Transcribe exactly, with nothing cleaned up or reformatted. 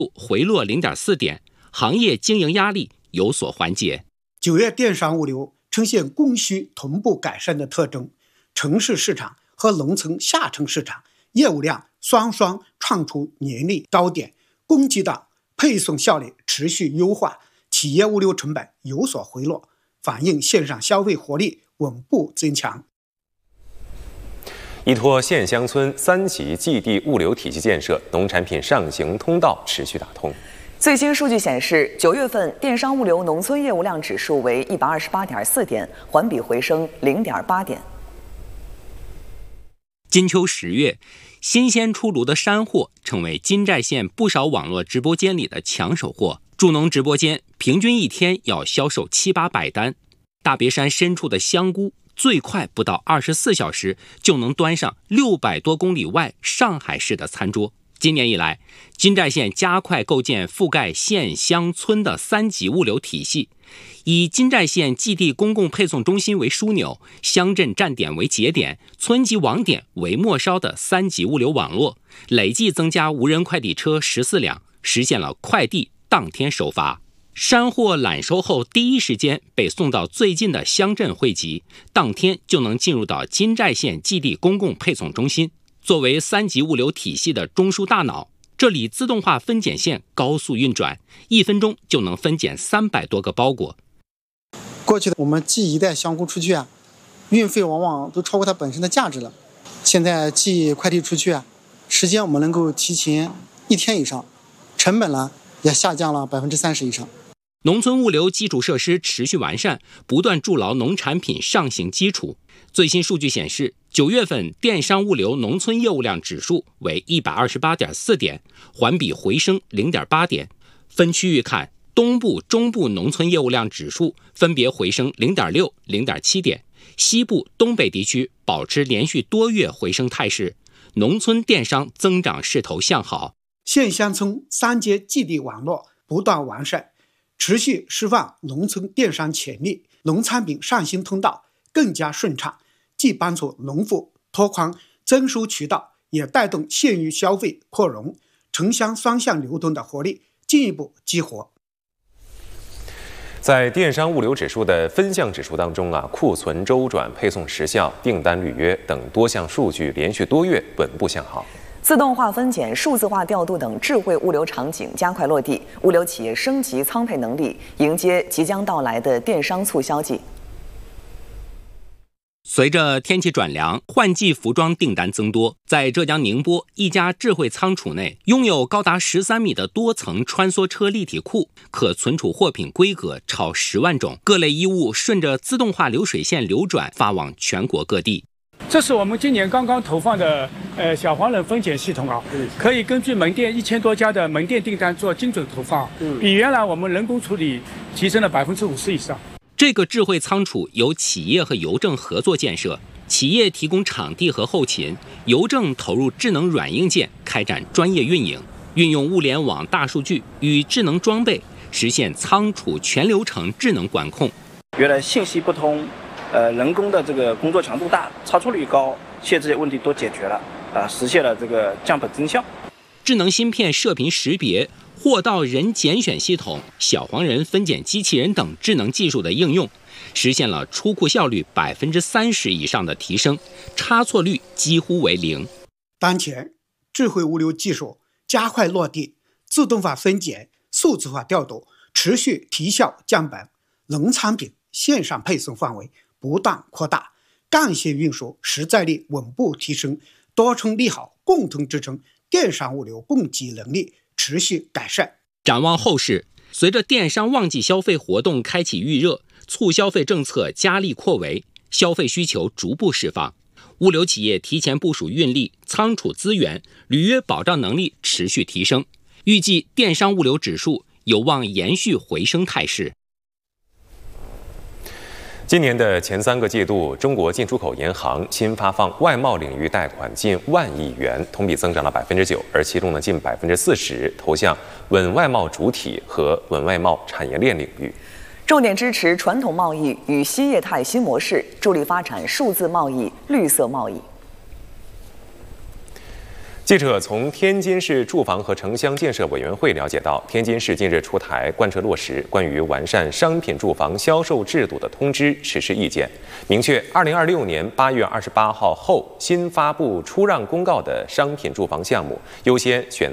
回落 零点四 点，行业经营压力有所缓解。 九月电商物流呈现供需同步改善的特征，城市市场和农村下沉市场业务量双双创出年内高点，供给端配送效率持续优化，企业物流成本有所回落，反映线上消费活力稳步增强。 依托县乡村三级寄递物流体系建设，农产品上行通道持续打通。 最新数据显示，九月份电商物流农村业务量指数为一百二十八点四点，环比回升零点八点。 金秋十月，新鲜出炉的山货成为金寨县不少网络直播间里的抢手货。助农直播间平均一天要销售七八百单，大别山深处的香菇最快不到二十四小时就能端上六百多公里外上海市的餐桌。今年以来，金寨县加快构建覆盖县乡村的三级物流体系，以金寨县寄递公共配送中心为枢纽，乡镇站点为节点，村级网点为末梢的三级物流网络，累计增加无人快递车十四辆，实现了快递当天收发。山货揽收后第一时间被送到最近的乡镇汇集，当天就能进入到金寨县寄递公共配送中心。作为三级物流体系的中枢大脑，这里自动化分拣线高速运转，一分钟就能分拣三百多个包裹。 过去的我们寄一袋香菇出去啊，运费往往都超过它本身的价值了。现在寄快递出去啊，时间我们能够提前一天以上，成本呢也下降了百分之三十以上。 农村物流基础设施持续完善，不断筑牢农产品上行基础。最新数据显示，九月份电商物流农村业务量指数为一百二十八点四点，环比回升零点八点。分区域看，东部、中部农村业务量指数分别回升零点六、零点七点，西部、东北地区保持连续多月回升态势，农村电商增长势头向好。 县乡村三阶寄递网络不断完善，持续释放农村电商潜力，农产品上行通道更加顺畅，既帮助农户拓宽增收渠道，也带动县域消费扩容，城乡双向流动的活力进一步激活。 在电商物流指数的分项指数当中啊，库存周转、配送时效、订单履约等多项数据连续多月稳步向好。 自动化分拣、数字化调度等智慧物流场景加快落地，物流企业升级仓配能力，迎接即将到来的电商促销季。 随着天气转凉，换季服装订单增多。在浙江宁波一家智慧仓储内，拥有高达十三米的多层穿梭车立体库，可存储货品规格超十万种，各类衣物顺着自动化流水线流转，发往全国各地。 这是我们今年刚刚投放的呃小黄人分拣系统啊，可以根据门店一千多家的门店订单做精准投放，比原来我们人工处理提升了百分之五十以上。 这个智慧仓储由企业和邮政合作建设，企业提供场地和后勤，邮政投入智能软硬件开展专业运营，运用物联网大数据与智能装备，实现仓储全流程智能管控。 原来信息不通，呃，人工的这个工作强度大，超出率高，现在这些问题都解决了，啊，实现了这个降本增效。 智能芯片射频识别、货到人拣选系统、小黄人分拣机器人等智能技术的应用，实现了出库效率百分之三十以上的提升，差错率几乎为零。 当前，智慧物流技术加快落地，自动化分拣、数字化调度持续提效降本，农产品线上配送范围不断扩大，干线运输实在力稳步提升，多重利好共同支撑电商物流供给能力持续改善。 展望后市，随着电商旺季消费活动开启预热，促消费政策加力扩围，消费需求逐步释放，物流企业提前部署运力、仓储资源，履约保障能力持续提升，预计电商物流指数有望延续回升态势。 今年的前三个季度，中国进出口银行新发放外贸领域贷款近万亿元，同比增长了百分之九，而其中呢，近百分之四十投向稳外贸主体和稳外贸产业链领域。 重点支持传统贸易与新业态新模式，助力发展数字贸易、绿色贸易。 记者从天津市住房和城乡建设委员会了解到，天津市近日出台贯彻落实关于完善商品住房销售制度的通知实施意见，明确二零二六年八月二十八号后新发布出让公告的商品住房项目，优先选